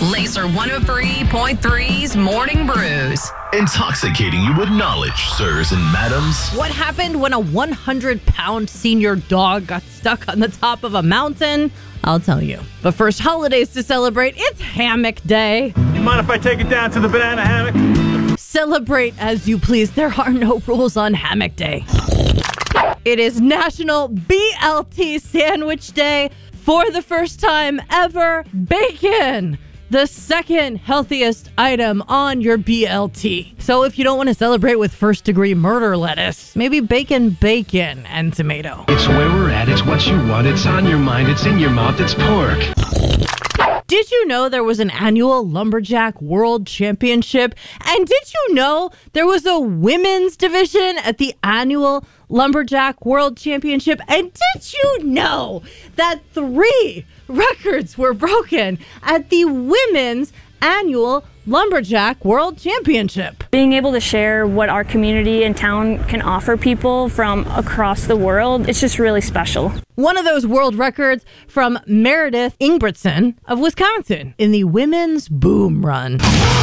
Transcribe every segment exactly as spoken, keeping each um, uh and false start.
Laser one oh three point three's Morning Brews. Intoxicating you with knowledge, sirs and madams. What happened when a one hundred pound senior dog got stuck on the top of a mountain? I'll tell you. But first, holidays to celebrate. It's Hammock Day. You mind if I take it down to the banana hammock? Celebrate as you please. There are no rules on Hammock Day. It is National B L T Sandwich Day. For the first time ever, bacon, the second healthiest item on your B L T. So if you don't want to celebrate with first degree murder lettuce, maybe bacon, bacon, and tomato. It's where we're at. It's what you want. It's on your mind. It's in your mouth. It's pork. Did you know there was an annual Lumberjack World Championship? And did you know there was a women's division at the annual Lumberjack World Championship? And did you know that three records were broken at the women's annual Lumberjack World Championship? Being able to share what our community and town can offer people from across the world, it's just really special. One of those world records from Meredith Ingebrigtsen of Wisconsin in the women's boom run.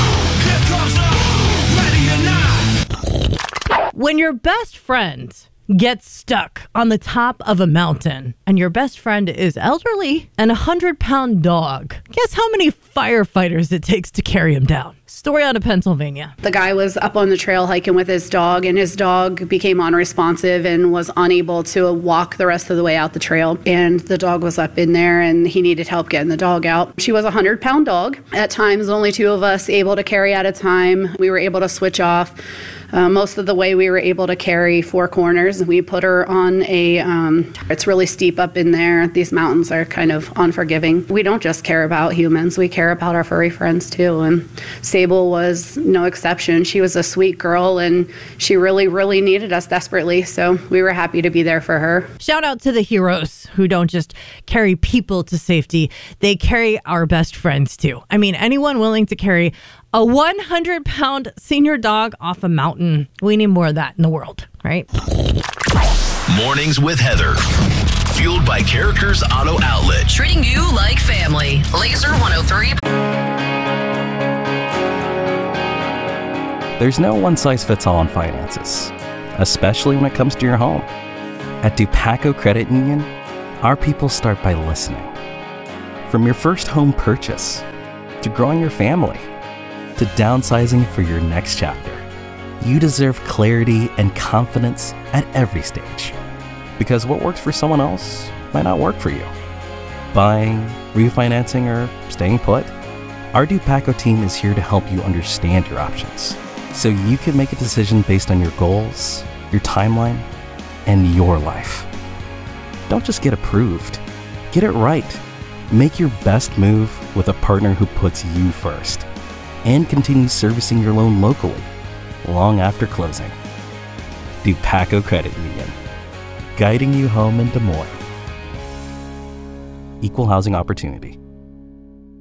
When your best friend gets stuck on the top of a mountain and your best friend is elderly and a hundred pound dog, guess how many firefighters it takes to carry him down? Story out of Pennsylvania. The guy was up on the trail hiking with his dog, and his dog became unresponsive and was unable to walk the rest of the way out the trail. And the dog was up in there, and he needed help getting the dog out. She was a hundred pound dog. At times, only two of us able to carry at a time. We were able to switch off. Uh, most of the way we were able to carry four corners. We put her on a, um, it's really steep up in there. These mountains are kind of unforgiving. We don't just care about humans, we care about our furry friends too. And Sable was no exception. She was a sweet girl and she really, really needed us desperately. So we were happy to be there for her. Shout out to the heroes who don't just carry people to safety, they carry our best friends too. I mean, anyone willing to carry a one hundred pound senior dog off a mountain. We need more of that in the world, right? Mornings with Heather. Fueled by Characters Auto Outlet. Treating you like family. Laser one oh three. There's no one-size-fits-all on finances, especially when it comes to your home. At Dupaco Credit Union, our people start by listening. From your first home purchase, to growing your family, to downsizing for your next chapter, you deserve clarity and confidence at every stage. Because what works for someone else might not work for you. Buying, refinancing, or staying put, our Dupaco team is here to help you understand your options, so you can make a decision based on your goals, your timeline, and your life. Don't just get approved. Get it right. Make your best move with a partner who puts you first and continues servicing your loan locally long after closing. Dupaco Credit Union, guiding you home in Des Moines. Equal housing opportunity.